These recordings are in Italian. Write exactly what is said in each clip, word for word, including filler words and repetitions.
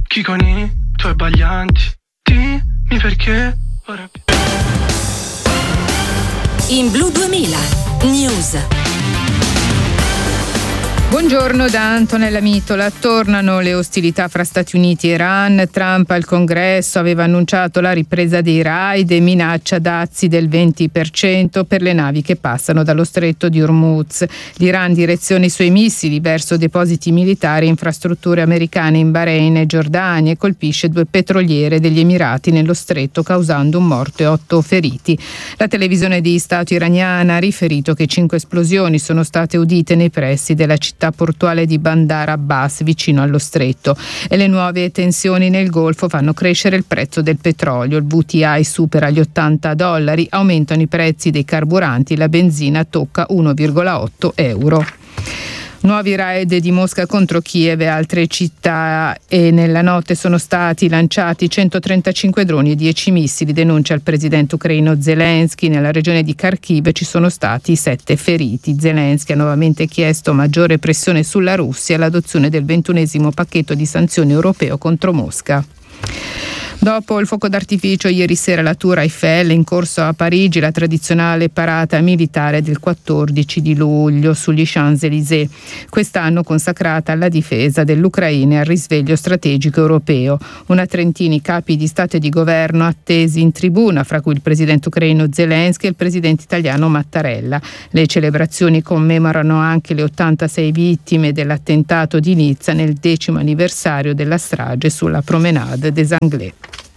Chi con i tuoi sbaglianti, dimmi perché ora. In Blu duemila News. Buongiorno da Antonella Mitola. Tornano le ostilità fra Stati Uniti e Iran. Trump al Congresso aveva annunciato la ripresa dei raid e minaccia dazi del venti per cento per le navi che passano dallo stretto di Hormuz. L'Iran direziona i suoi missili verso depositi militari e infrastrutture americane in Bahrain e Giordania e colpisce due petroliere degli Emirati nello stretto, causando un morto e otto feriti. La televisione di Stato iraniana ha riferito che cinque esplosioni sono state udite nei pressi della città portuale di Bandar Abbas, vicino allo stretto, e le nuove tensioni nel Golfo fanno crescere il prezzo del petrolio. Il W T I supera gli ottanta dollari, aumentano i prezzi dei carburanti, la benzina tocca uno virgola otto euro. Nuovi raid di Mosca contro Kiev e altre città, e nella notte sono stati lanciati centotrentacinque droni e dieci missili, denuncia il presidente ucraino Zelensky. Nella regione di Kharkiv ci sono stati sette feriti. Zelensky ha nuovamente chiesto maggiore pressione sulla Russia e l'adozione del ventunesimo pacchetto di sanzioni europeo contro Mosca. Dopo il fuoco d'artificio ieri sera alla Tour Eiffel, in corso a Parigi la tradizionale parata militare del quattordici di luglio sugli Champs-Élysées, quest'anno consacrata alla difesa dell'Ucraina e al risveglio strategico europeo. Una trentina i capi di Stato e di Governo attesi in tribuna, fra cui il presidente ucraino Zelensky e il presidente italiano Mattarella. Le celebrazioni commemorano anche le ottantasei vittime dell'attentato di Nizza nel decimo anniversario della strage sulla Promenade des Anglais.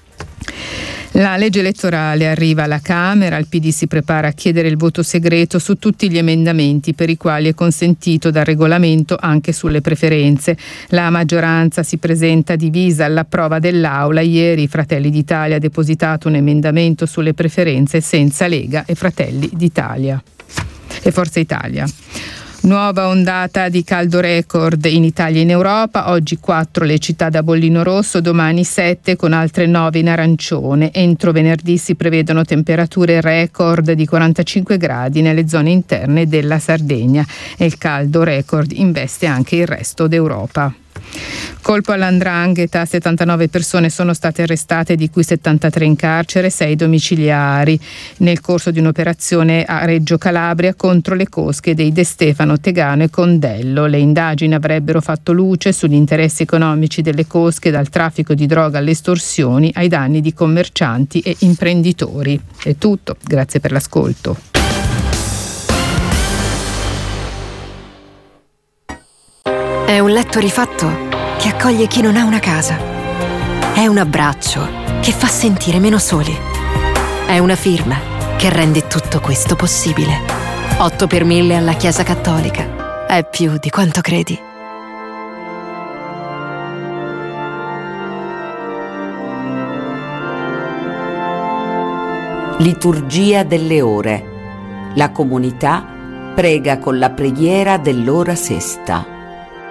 La legge elettorale arriva alla Camera, il P D si prepara a chiedere il voto segreto su tutti gli emendamenti per i quali è consentito dal regolamento anche sulle preferenze. La maggioranza si presenta divisa alla prova dell'Aula. Ieri Fratelli d'Italia ha depositato un emendamento sulle preferenze senza Lega e Fratelli d'Italia e Forza Italia. Nuova ondata di caldo record in Italia e in Europa. Oggi quattro le città da bollino rosso, domani sette con altre nove in arancione. Entro venerdì si prevedono temperature record di quarantacinque gradi nelle zone interne della Sardegna e il caldo record investe anche il resto d'Europa. Colpo all''ndrangheta, settantanove persone sono state arrestate, di cui settantatré in carcere, sei domiciliari, nel corso di un'operazione a Reggio Calabria contro le cosche dei De Stefano, Tegano e Condello. Le indagini avrebbero fatto luce sugli interessi economici delle cosche, dal traffico di droga alle estorsioni ai danni di commercianti e imprenditori. È tutto, grazie per l'ascolto. È un letto rifatto che accoglie chi non ha una casa. È un abbraccio che fa sentire meno soli. È una firma che rende tutto questo possibile. otto per mille alla Chiesa Cattolica. È più di quanto credi. Liturgia delle ore. La comunità prega con la preghiera dell'ora sesta.